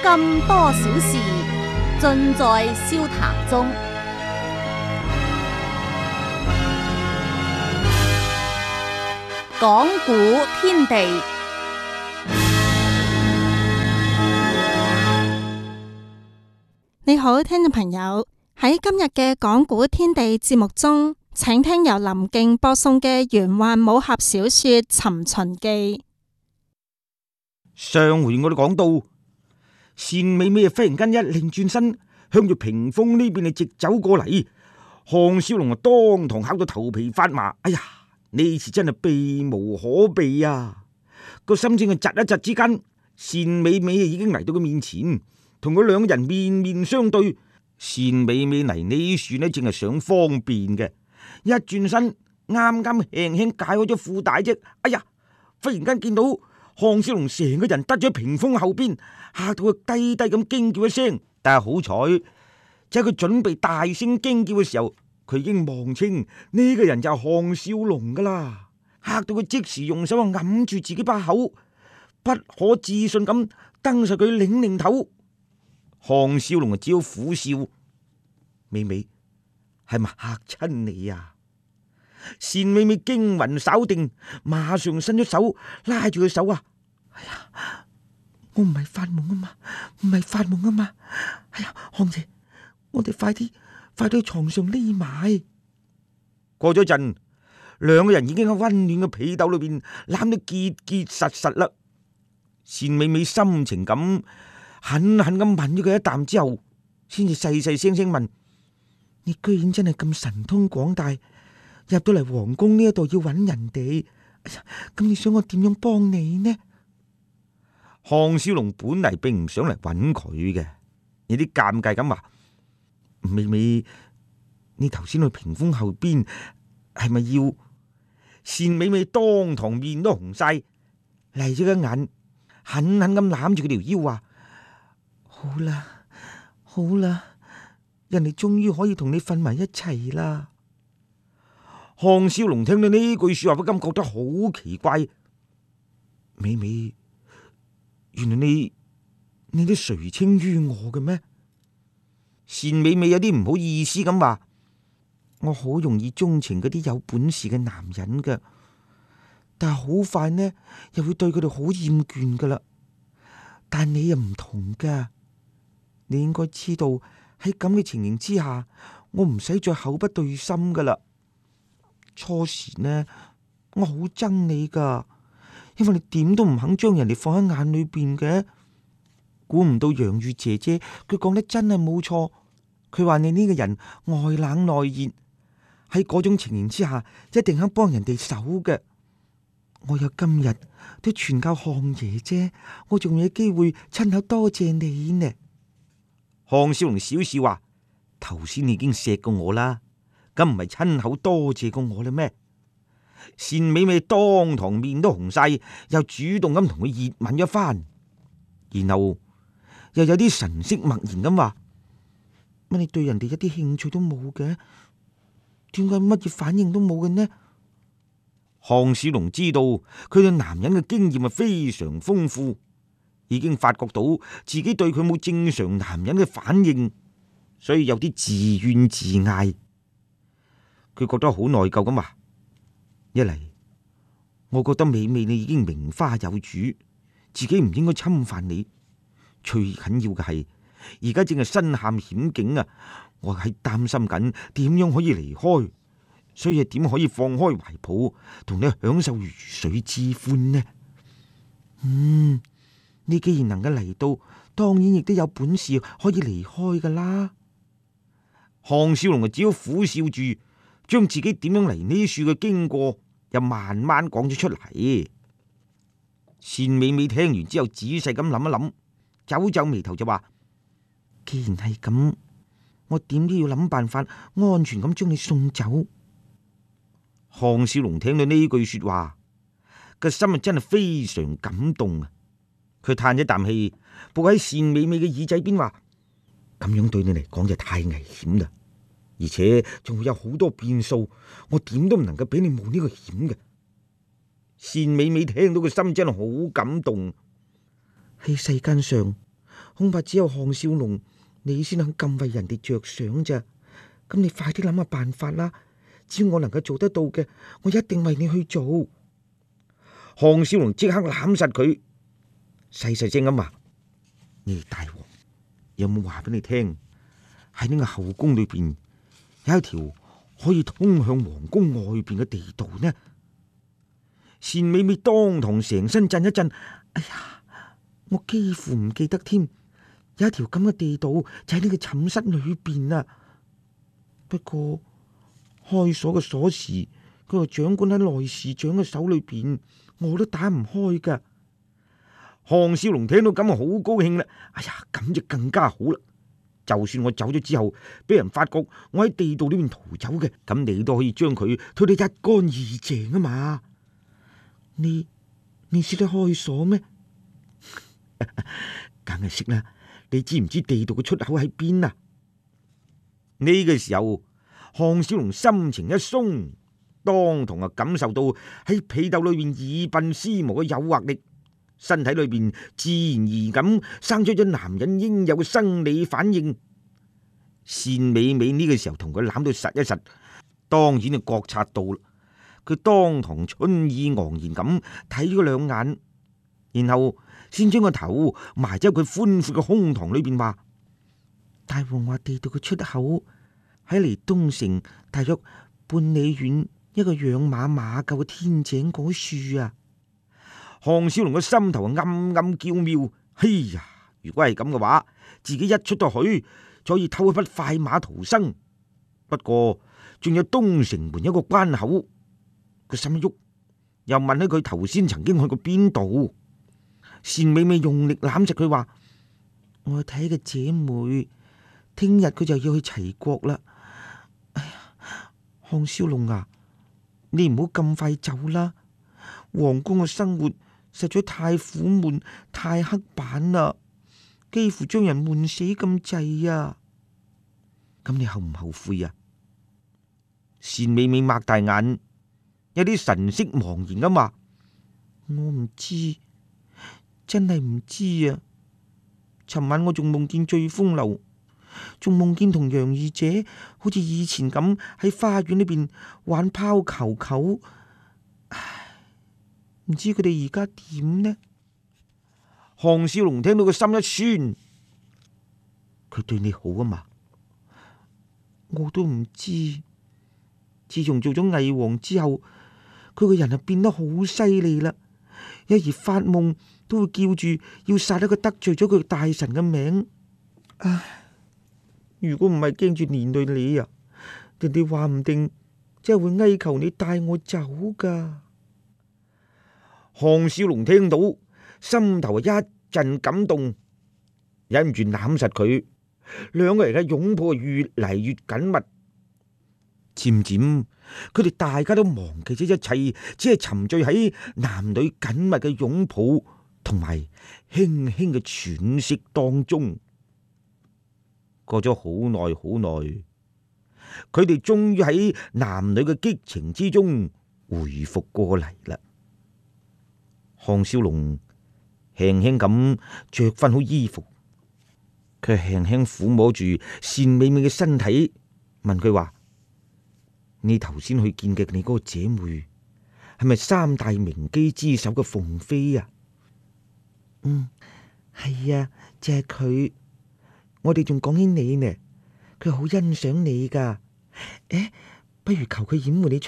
咁多小事，盡在笑談中。講古天地， 你好，聽眾朋友，喺今日嘅講古天地節目中，請聽由林敬播送嘅玄幻武俠小說《尋秦記》。 上回我哋講到，單美美忽然間一擰轉身，向住屏風呢邊直走過嚟。項少龍當堂嚇到頭皮發麻。哎呀，呢次真係避無可避啊！個心正係窒一窒之間，單美美已經嚟到佢面前，同佢兩個人面面相對。單美美嚟呢處呢，正係想方便嘅，一轉身啱啱輕輕解開咗褲帶啫。哎呀，忽然間見到項少龍成個人得咗屏風後邊，嚇到佢低低咁驚叫一聲。但係好彩，就喺佢準備大聲驚叫嘅時候，佢已經望清呢個人就係項少龍噶啦，嚇到佢即時用手揞住自己把口，不可置信咁瞪實佢擰擰頭。項少龍只好苦笑：美美係咪嚇親你啊？單美美驚魂稍定，馬上伸咗手拉住佢手啊！哎呀，我唔係發夢啊嘛，唔係發夢啊嘛！哎呀，項姐，我哋快啲去床上匿埋。過咗陣，兩個人已經喺溫暖嘅被竇裏邊攬得結結實實啦。單美美深情咁狠狠咁吻咗佢一啖之後，先至細細聲聲問：你居然真係咁神通廣大，入到嚟皇宮呢一度要揾人哋？哎呀，咁你想我點樣幫你呢？項少龍本嚟並唔想嚟揾佢嘅，有啲尷尬咁話：美美，你頭先去屏風後邊係咪要？單美美當堂面都紅晒，嚟咗個眼，狠狠咁攬住佢條腰話：好啦好啦，人哋終於可以同你瞓埋一齊啦。項少龍聽到呢句說話，不禁覺得好奇怪。美美，原來你都垂青於我嘅咩？單美美有啲唔好意思咁話：我好容易鍾情嗰啲有本事嘅男人噶，但係好快呢又會對佢哋好厭倦噶啦。但你又唔同噶，你應該知道喺咁嘅情形之下，我唔使再口不對心噶啦。初時呢，我好憎你噶，因為你點都唔肯將人哋放喺眼裏邊嘅。估唔到楊玉姐姐佢講得真係冇錯，佢話你呢個人外冷內熱，喺嗰種情形之下一定肯幫人哋手嘅。我有今日都全靠項爺啫，我仲有機會親口多謝你呢。項少龍笑笑話：頭先你已經錫過我啦，咁唔係親口多謝過我啦咩？單美美當堂面都紅晒，又主動咁同佢熱吻一番，然後又有啲神色默然咁話：乜你對人哋一啲興趣都冇嘅？點解乜嘢反應都冇嘅呢？項少龍知道佢對男人嘅經驗係非常豐富，已經發覺到自己對佢冇正常男人嘅反應，所以有啲自怨自艾。佢覺得好內疚咁話：一嚟，我覺得美美你已經名花有主，自己唔應該侵犯你。最緊要嘅係，而家正係身陷險境啊！我係擔心緊點樣可以離開，所以點可以放開懷抱，同你享受如水之歡呢？你既然能夠嚟到，當然亦都有本事可以離開噶啦。項少龍就只好苦笑住，將自己點樣嚟呢處嘅經過又慢慢講咗出嚟。單美美聽完之後，仔細咁諗一諗，皺皺眉頭就話：既然係咁，我點都要諗辦法安全咁將你送走。項少龍聽到呢句說話，個心啊真係非常感動啊！佢嘆一啖氣，伏喺單美美嘅耳仔邊話：咁樣對你嚟講就太危險啦，而且仲會有好多變數，我點都唔能夠俾你冒呢個險嘅。單美美聽到個心真係好感動。喺世間上， 恐怕只有項少龍你先肯咁為人哋着想咋。咁你快啲諗下辦法啦！只要我能夠做得到嘅，我一定為你去做。項少龍即刻攬實佢，細細聲咁話：你大王有冇話俾你聽？喺呢個後宮裏邊有一條可以通向皇宮外邊嘅地道呢？單美美當堂成身震一震，哎呀，我幾乎唔記得添，有一條咁嘅地道就喺呢個寢室裏邊啊！不過開鎖嘅鎖匙，佢個掌管喺內侍長嘅手裏邊，我都打唔開噶。項少龍聽到咁啊，好高興啦！哎呀，咁就更加好啦！就算我走咗之後，俾人發覺我喺地道裏面逃走嘅，咁你都可以將佢推得一乾二淨啊嘛！你識得開鎖咩？梗係識啦！你知唔知地道嘅出口喺邊啊？呢個時候，項少龍心情一鬆，當堂啊感受到喺被竇裏面以笨思無嘅誘惑力，身體裏邊自然而然咁生出咗男人應有嘅生理反應。單美美呢個時候同佢攬到實一實，當然就覺察到啦。佢當堂春意盎然咁睇咗兩眼，然後先將個頭埋咗佢寬闊嘅胸膛裏邊，話：大王話地道嘅出口喺離東城大約半里遠一個養馬馬廄嘅天井嗰處啊！項少龍嘅心頭暗暗叫妙，哎呀！如果係咁嘅話，自己一出到去就可以偷一匹快馬逃生。不過仲有東城門一個關口，個心一喐，又問起佢頭先曾經去過邊度。單美美用力攬實佢話：我睇個姐妹，聽日佢就要去齊國啦。哎呀，項少龍啊，你唔好咁快走啦！皇宮嘅生活實在太苦悶、太刻板啦，幾乎將人悶死咁滯啊！咁你後唔後悔啊？單美美擘大眼，有啲神色茫然咁話：我唔知，真係唔知啊！尋晚我仲夢見醉風樓，仲夢見同楊二姐好似以前咁喺花園裏邊玩拋球球。唉，唔知佢哋而家點呢？項少龍聽到個心一酸，佢對你好啊嘛？我都唔知。自從做咗魏王之後，佢個人係變得好犀利啦，有時發夢都會叫住要殺一個得罪咗佢大臣嘅名。唉，如果唔係驚住連累你啊，人哋話唔定真係會哀求你帶我走噶。項少龍聽到，心頭一陣感動，忍唔住攬實佢，兩個人嘅擁抱越嚟越緊密。漸漸，佢哋大家都忘記咗一切，只係沉醉喺男女緊密嘅擁抱同埋輕輕嘅喘息當中。過咗好耐好耐，佢哋終於喺男女嘅激情之中回復過嚟啦。項少龍輕輕咁着翻好衣服，佢輕輕撫摸住單美美嘅身體，問佢話：你頭先去見嘅你嗰個姐妹係咪三大名姬之首嘅鳳飛啊？係啊，就係佢。我哋仲講起你呢，佢好欣賞你噶。不如求佢掩護你出